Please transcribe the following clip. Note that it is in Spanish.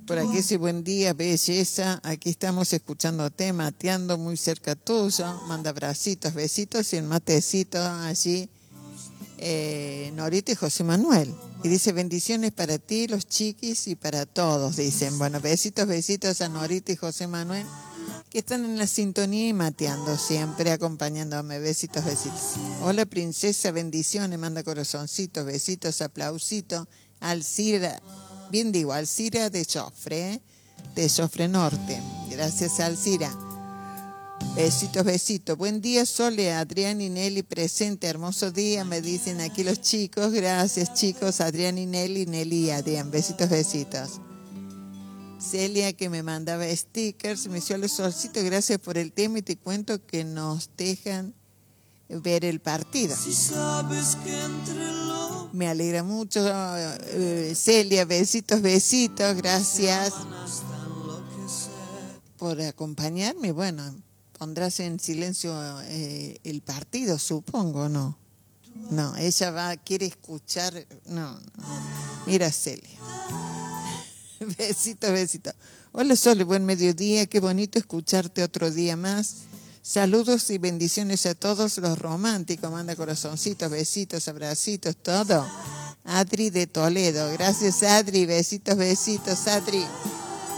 por aquí dice, buen día, belleza. Aquí estamos escuchándote, mateando muy cerca tuyo. Manda abracitos, besitos y el matecito allí. Norita y José Manuel. Y dice, bendiciones para ti, los chiquis y para todos. Dicen, bueno, besitos, besitos a Norita y José Manuel, que están en la sintonía y mateando siempre, acompañándome. Besitos, besitos. Hola, princesa, bendiciones. Manda corazoncitos, besitos, aplausitos. Alcira, bien digo, Alcira de Jofre, de Jofre Norte. Gracias, Alcira. Besitos, besitos. Buen día, Sole, Adrián y Nelly presente. Hermoso día, me dicen aquí los chicos. Gracias, chicos. Adrián y Nelly y Adrián. Besitos, besitos. Celia, que me mandaba stickers, me hizo el solcito. Gracias por el tema y te cuento que nos dejan ver el partido. Si sabes que me alegra mucho, Celia. Besitos, besitos. Gracias por acompañarme. Bueno, pondrás en silencio el partido, supongo, ¿no? No, ella quiere escuchar. No. Mira, Celia. Besitos, besitos. Hola, Sole, buen mediodía. Qué bonito escucharte otro día más. Saludos y bendiciones a todos los románticos. Manda corazoncitos, besitos, abracitos, todo. Adri de Toledo. Gracias, Adri. Besitos, besitos, Adri.